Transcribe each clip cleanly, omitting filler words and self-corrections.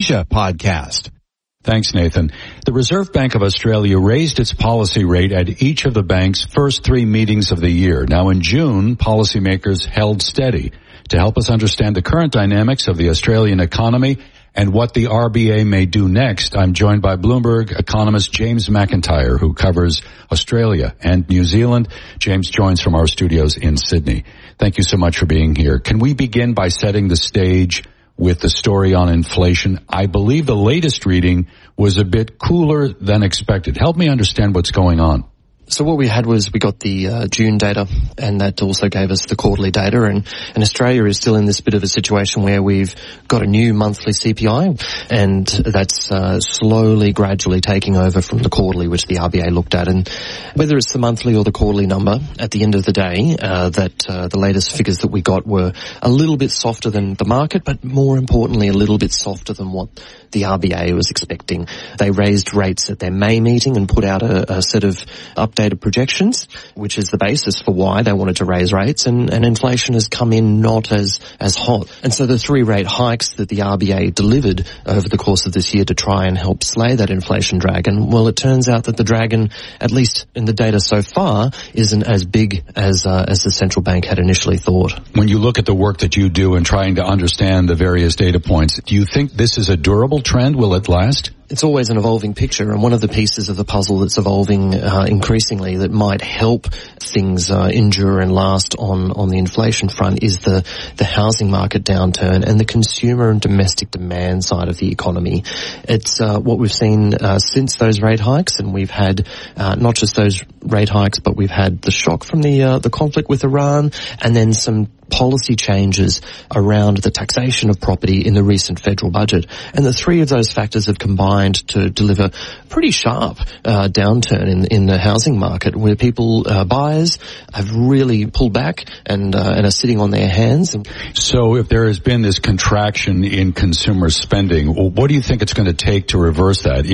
podcast. Thanks, Nathan. The Reserve Bank of Australia raised its policy rate at each of the bank's first 3 meetings of the year. Now, in June, policymakers held steady. To help us understand the current dynamics of the Australian economy and what the RBA may do next, I'm joined by Bloomberg economist James McIntyre, who covers Australia and New Zealand. James joins from our studios in Sydney. Thank you so much for being here. Can we begin by setting the stage with the story on inflation? I believe the latest reading was a bit cooler than expected. Help me understand what's going on. So what we had was we got the June data, and that also gave us the quarterly data, and Australia is still in this bit of a situation where we've got a new monthly CPI, and that's slowly, gradually taking over from the quarterly, which the RBA looked at. And whether it's the monthly or the quarterly number, at the end of the day, the latest figures that we got were a little bit softer than the market, but more importantly, a little bit softer than what the RBA was expecting. They raised rates at their May meeting and put out a set of updated projections, which is the basis for why they wanted to raise rates, and inflation has come in not as hot. And so the 3 rate hikes that the RBA delivered over the course of this year to try and help slay that inflation dragon, well, it turns out that the dragon, at least in the data so far, isn't as big as the central bank had initially thought. When you look at the work that you do in trying to understand the various data points, do you think this is a durable trend? Will it last? It's always an evolving picture, and one of the pieces of the puzzle that's evolving increasingly that might help things endure and last on the inflation front is the housing market downturn and the consumer and domestic demand side of the economy. It's what we've seen since those rate hikes, and we've had not just those rate hikes, but we've had the shock from the conflict with Iran, and then some policy changes around the taxation of property in the recent federal budget. And the 3 of those factors have combined to deliver pretty sharp downturn in the housing market, where people, buyers, have really pulled back and are sitting on their hands. So if there has been this contraction in consumer spending, what do you think it's going to take to reverse that?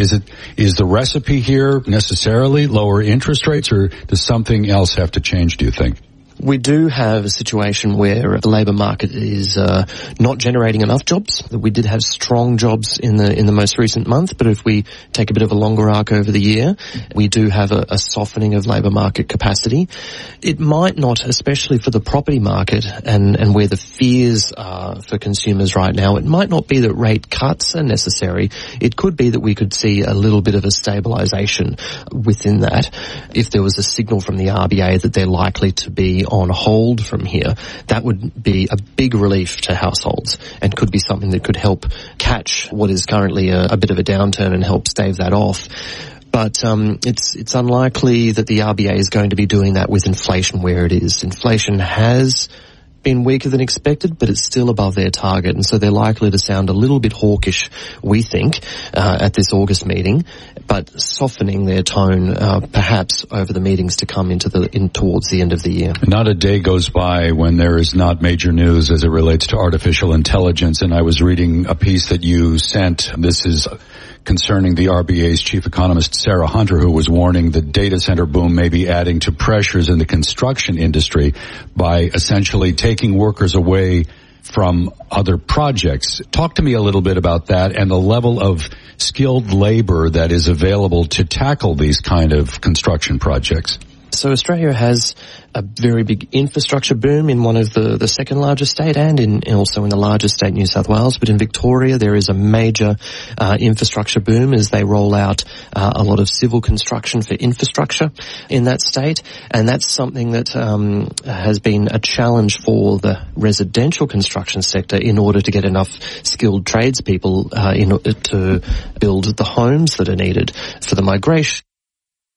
Is the recipe here necessarily lower interest rates, or does something else have to change, do you think? We do have a situation where the labour market is not generating enough jobs. We did have strong jobs in the most recent month, but if we take a bit of a longer arc over the year, we do have a softening of labour market capacity. It might not, especially for the property market and where the fears are for consumers right now, it might not be that rate cuts are necessary. It could be that we could see a little bit of a stabilisation within that. If there was a signal from the RBA that they're likely to be on hold from here, that would be a big relief to households and could be something that could help catch what is currently a bit of a downturn and help stave that off. But it's unlikely that the RBA is going to be doing that with inflation where it is. Inflation has been weaker than expected, but it's still above their target, and so they're likely to sound a little bit hawkish, we think, at this August meeting, but softening their tone perhaps over the meetings to come towards the end of the year. Not a day goes by when there is not major news as it relates to artificial intelligence, and I was reading a piece that you sent. This is concerning the RBA's chief economist, Sarah Hunter, who was warning the data center boom may be adding to pressures in the construction industry by essentially taking workers away from other projects. Talk to me a little bit about that and the level of skilled labor that is available to tackle these kind of construction projects. So Australia has a very big infrastructure boom in one of the second largest state and also in the largest state, New South Wales. But in Victoria, there is a major infrastructure boom as they roll out a lot of civil construction for infrastructure in that state. And that's something that has been a challenge for the residential construction sector in order to get enough skilled tradespeople to build the homes that are needed for the migration